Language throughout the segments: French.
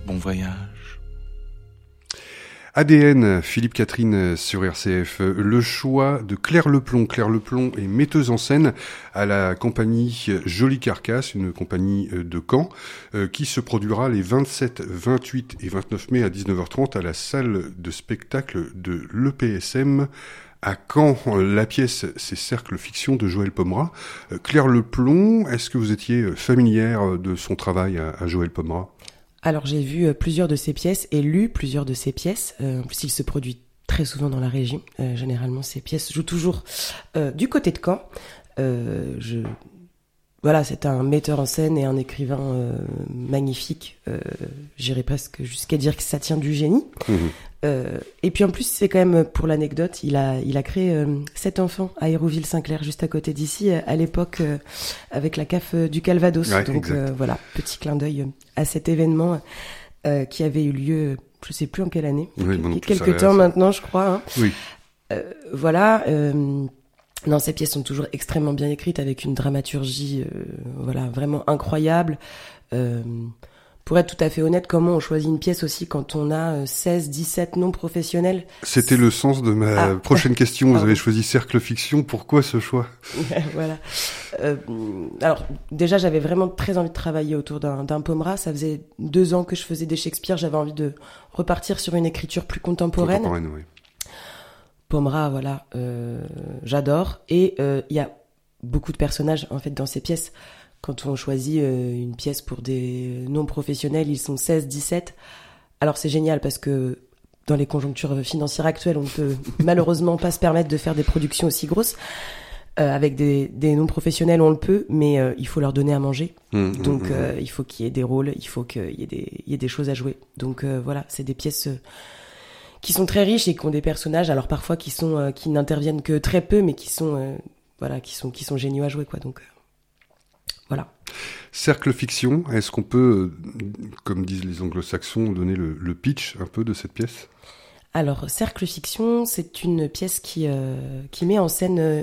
bon voyage. ADN, Philippe Catherine sur RCF. Le choix de Claire Leplon. Claire Leplon est metteuse en scène à la compagnie Jolie Carcasse, une compagnie de Caen, qui se produira les 27, 28 et 29 mai à 19h30 à la salle de spectacle de l'EPSM à Caen. La pièce, c'est Cercle Fiction de Joël Pomera. Claire Leplon, est-ce que vous étiez familière de son travail à Joël Pomera ? Alors j'ai vu plusieurs de ses pièces et lu plusieurs de ses pièces. En plus, il se produit très souvent dans la région. Généralement, ses pièces jouent toujours du côté de Caen. Voilà, c'est un metteur en scène et un écrivain magnifique. J'irais presque jusqu'à dire que ça tient du génie. Et puis en plus, c'est quand même, pour l'anecdote, il a créé 7 enfants à Hérouville-Saint-Clair, juste à côté d'ici, à l'époque, avec la CAF du Calvados. Ouais, donc voilà, petit clin d'œil à cet événement qui avait eu lieu, je sais plus en quelle année, oui, il y a quelques temps maintenant, je crois. Hein. Oui. Voilà. Non, ces pièces sont toujours extrêmement bien écrites, avec une dramaturgie, voilà, vraiment incroyable. Pour être tout à fait honnête, comment on choisit une pièce aussi quand on a 16, 17 noms professionnels? C'était le sens de ma prochaine question. Vous avez choisi Cercle Fiction. Pourquoi ce choix? Voilà. Alors, déjà, j'avais vraiment très envie de travailler autour d'un Pomera. Ça faisait 2 ans que je faisais des Shakespeare. J'avais envie de repartir sur une écriture plus contemporaine. Oui. Pomera, voilà, j'adore. Et il y a beaucoup de personnages, en fait, dans ces pièces. Quand on choisit une pièce pour des noms professionnels, ils sont 16, 17. Alors c'est génial parce que dans les conjonctures financières actuelles, on ne peut malheureusement pas se permettre de faire des productions aussi grosses. Avec des noms professionnels, on le peut, mais il faut leur donner à manger. Donc il faut qu'il y ait des rôles, il faut qu'il y ait des choses à jouer. Donc voilà, c'est des pièces qui sont très riches et qui ont des personnages, alors parfois qui n'interviennent que très peu, mais qui sont géniaux à jouer, quoi. Donc voilà. Cercle Fiction, est-ce qu'on peut, comme disent les anglo-saxons, donner le pitch un peu de cette pièce? Alors, Cercle Fiction, c'est une pièce qui met en scène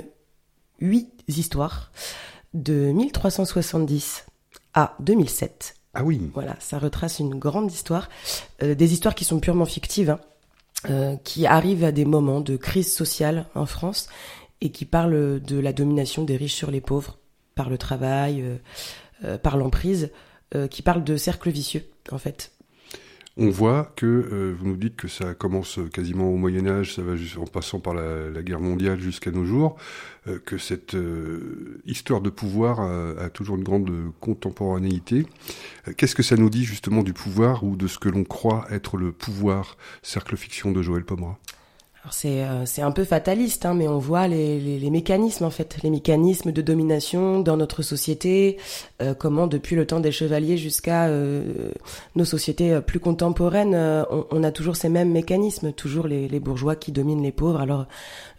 8 histoires de 1370 à 2007. Ah oui. Voilà, ça retrace une grande histoire, des histoires qui sont purement fictives, qui arrivent à des moments de crise sociale en France et qui parlent de la domination des riches sur les pauvres, par le travail, par l'emprise, qui parle de cercle vicieux, en fait. On voit que, vous nous dites que ça commence quasiment au Moyen-Âge, ça va en passant par la guerre mondiale jusqu'à nos jours, que cette histoire de pouvoir a toujours une grande contemporanéité. Qu'est-ce que ça nous dit justement du pouvoir ou de ce que l'on croit être le pouvoir, Cercle Fiction de Joël Pomera? Alors c'est un peu fataliste, hein, mais on voit les mécanismes, en fait, les mécanismes de domination dans notre société, comment depuis le temps des chevaliers jusqu'à nos sociétés plus contemporaines, on a toujours ces mêmes mécanismes, toujours les bourgeois qui dominent les pauvres. Alors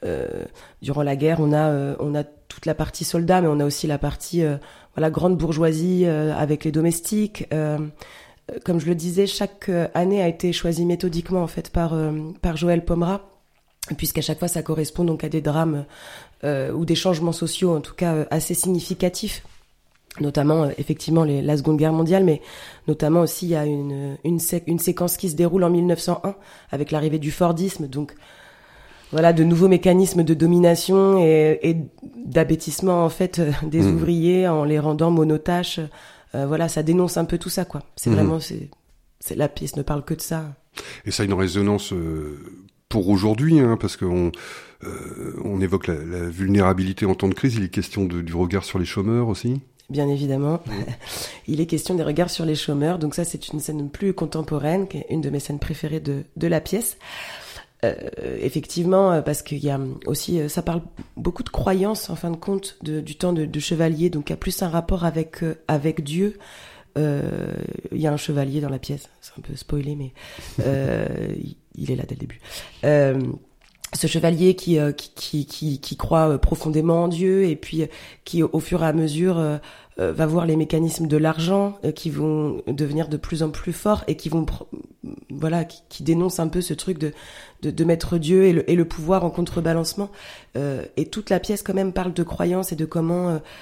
durant la guerre, on a toute la partie soldats, mais on a aussi la partie grande bourgeoisie avec les domestiques. Comme je le disais, chaque année a été choisie méthodiquement, en fait, par Joël Pomera, puisqu'à chaque fois ça correspond donc à des drames ou des changements sociaux, en tout cas assez significatifs, notamment effectivement la Seconde Guerre mondiale, mais notamment aussi il y a une séquence qui se déroule en 1901 avec l'arrivée du Fordisme, donc voilà, de nouveaux mécanismes de domination et d'abêtissement, en fait, des ouvriers en les rendant monotaches. Voilà, ça dénonce un peu tout ça, quoi. C'est vraiment, la pièce ne parle que de ça. Et ça a une résonance pour aujourd'hui, hein, parce qu'on évoque la vulnérabilité en temps de crise. Il est question du regard sur les chômeurs aussi. Bien évidemment. Il est question des regards sur les chômeurs. Donc ça, c'est une scène plus contemporaine, qui est une de mes scènes préférées de la pièce. Effectivement, parce qu'il y a aussi, ça parle beaucoup de croyances, en fin de compte, du temps de chevalier, donc il y a plus un rapport avec Dieu. Il y a un chevalier dans la pièce, c'est un peu spoilé, mais il est là dès le début. Ce chevalier qui croit profondément en Dieu et puis qui, au fur et à mesure, va voir les mécanismes de l'argent qui vont devenir de plus en plus forts et qui vont qui dénoncent un peu ce truc de mettre Dieu et le pouvoir en contrebalancement. Et toute la pièce quand même parle de croyance et de comment